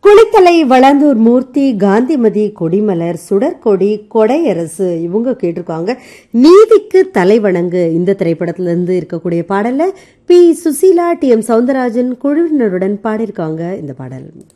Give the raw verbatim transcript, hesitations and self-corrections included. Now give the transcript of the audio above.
குளித்தலை வளர்ந்தூர் மூர்த்தி, காந்திமதி, கொடிமலர், சுடற்கொடி, கொடையரசு இவங்க கேட்டிருக்காங்க. நீதிக்கு தலைவணங்கு இந்த திரைப்படத்துல இருந்து இருக்கக்கூடிய பாடல B Susheela, D M Soundararajan குழுவினருடன் பாடியிருக்காங்க. இந்த பாடல்